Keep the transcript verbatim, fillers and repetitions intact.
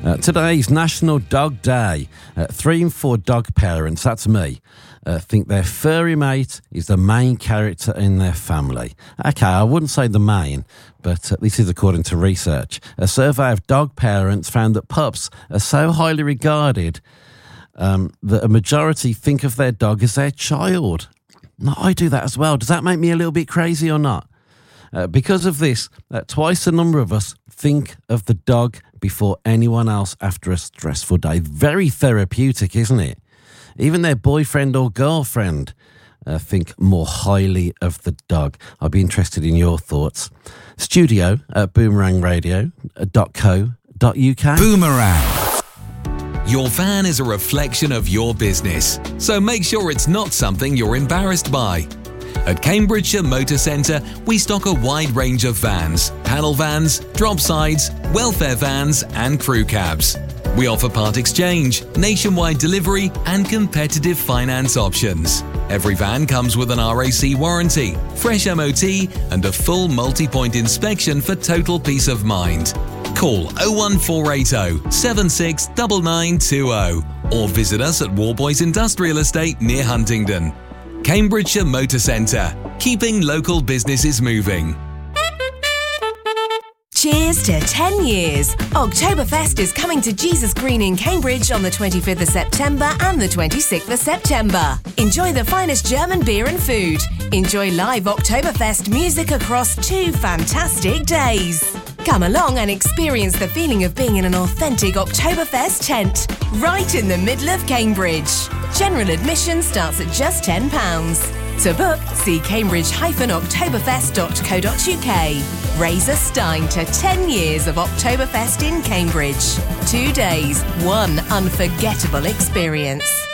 Uh, today's National Dog Day. Uh, three and four dog parents, that's me, uh, think their furry mate is the main character in their family. Okay, I wouldn't say the main, but uh, this is according to research. A survey of dog parents found that pups are so highly regarded um, that a majority think of their dog as their child. Now, I do that as well. Does that make me a little bit crazy or not? Uh, because of this, uh, twice the number of us think of the dog before anyone else after a stressful day. Very therapeutic, isn't it? Even their boyfriend or girlfriend uh, think more highly of the dog. I'd be interested in your thoughts. Studio at boomerang radio dot co dot uk. Boomerang. Your van is a reflection of your business, so make sure it's not something you're embarrassed by. At Cambridgeshire Motor Centre, we stock a wide range of vans, panel vans, drop sides, welfare vans and crew cabs. We offer part exchange, nationwide delivery and competitive finance options. Every van comes with an R A C warranty, fresh M O T and a full multi-point inspection for total peace of mind. Call oh one four eight oh, seven six nine nine two oh or visit us at Warboys Industrial Estate near Huntingdon. Cambridgeshire Motor Centre, keeping local businesses moving. Cheers to ten years. Oktoberfest is coming to Jesus Green in Cambridge on the twenty-fifth of September and the twenty-sixth of September. Enjoy the finest German beer and food. Enjoy live Oktoberfest music across two fantastic days. Come along and experience the feeling of being in an authentic Oktoberfest tent, right in the middle of Cambridge. General admission starts at just ten pounds. To book, see cambridge dash oktoberfest dot co dot uk. Raise a stein to ten years of Oktoberfest in Cambridge. Two days, one unforgettable experience.